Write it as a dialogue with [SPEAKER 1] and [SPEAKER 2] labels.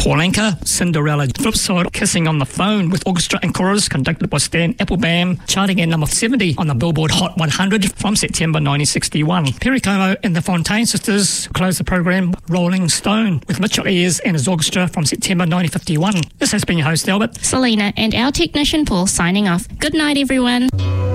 [SPEAKER 1] Paul Anka, Cinderella. Flipside, Kissing on the Phone with orchestra and chorus conducted by Stan Applebaum, charting at number 70 on the Billboard Hot 100 from September 1961. Perry Como and the Fontaine Sisters closed the program Rolling Stone with Mitchell Ayres and his orchestra from September 1951. This has been your host Albert,
[SPEAKER 2] Selena, and our technician Paul signing off. Good night, everyone.